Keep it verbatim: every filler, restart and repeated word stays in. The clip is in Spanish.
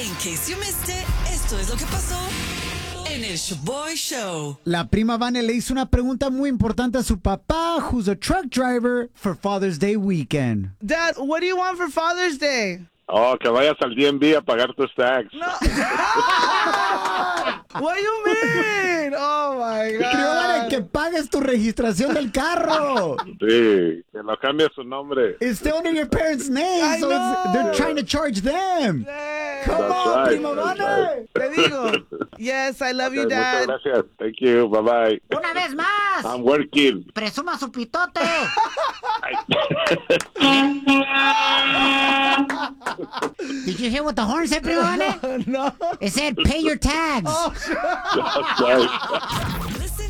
In case you missed it, esto es lo que pasó en el Shaboy Show. La prima Vane le hizo una pregunta muy importante a su papá, who's a truck driver, for Father's Day weekend. Dad, what do you want for Father's Day? Oh, que vayas al D M V a pagar tus tax. No. What do you mean? Oh, my God. Prima Vane, que pagues tu registración del carro. Sí, que lo cambie su nombre. It's still under your parents' name, I so it's, they're trying to charge them. Hey. Come That's on, right, prima that's Vane. Te digo. Yes, I love you, Okay, Dad. muchas gracias. Thank you. Bye-bye. Una vez más, I'm working. presuma su pitote. Did you hear what the horn said, prima Vane? No. It said, pay your tags. That's right. Listen